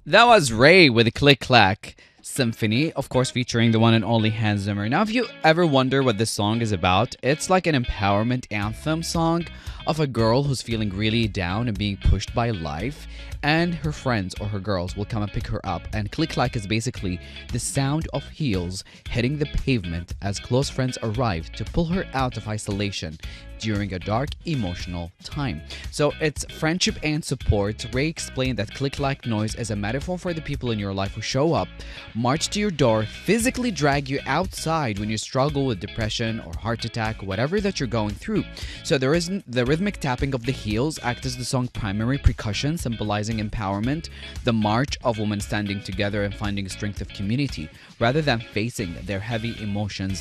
That was Ray with the Click Clack Symphony, of course, featuring the one and only Hans Zimmer. Now, if you ever wonder what this song is about, it's like an empowerment anthem song of a girl who's feeling really down and being pushed by life, and her friends or her girls will come and pick her up. And Click Clack is basically the sound of heels hitting the pavement as close friends arrive to pull her out of isolation during a dark emotional time. So it's friendship and support. Ray explained that click like noise is a metaphor for the people in your life who show up, march to your door, physically drag you outside when you struggle with depression or heart attack, whatever that you're going through. So the rhythmic tapping of the heels act as the song's primary percussion, symbolizing empowerment, the march of women standing together and finding strength of community, rather than facing their heavy emotions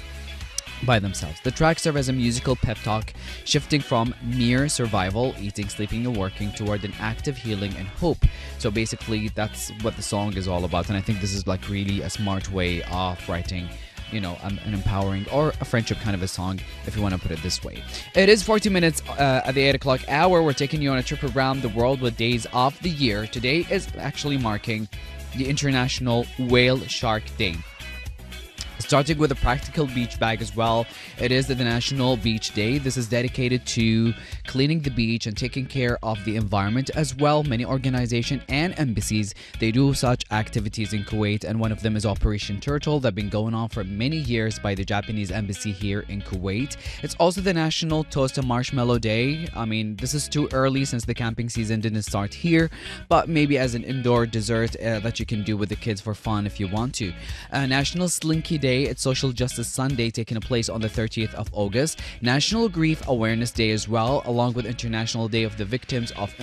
by themselves. The track serves as a musical pep talk, shifting from mere survival, eating, sleeping, and working, toward an active healing and hope. So basically, that's what the song is all about. And I think this is like really a smart way of writing, an empowering or a friendship kind of a song, if you want to put it this way. It is 40 minutes at the 8 o'clock hour. We're taking you on a trip around the world with days of the year. Today is actually marking the International Whale Shark Day. Starting with a practical beach bag as well. It is the National Beach Day. This is dedicated to cleaning the beach and taking care of the environment as well. Many organizations and embassies, they do such activities in Kuwait, and one of them is Operation Turtle that's been going on for many years by the Japanese embassy here in Kuwait. It's also the National Toast and Marshmallow Day. I mean, this is too early since the camping season didn't start here, but maybe as an indoor dessert that you can do with the kids for fun if you want to. National Slinky Day. It's Social Justice Sunday taking place on the 30th of August. National Grief Awareness Day as well, along with International Day of the Victims of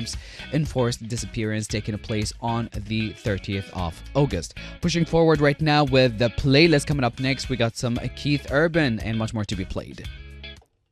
Enforced Disappearance taking place on the 30th of August. Pushing forward right now with the playlist coming up next, we got some Keith Urban and much more to be played.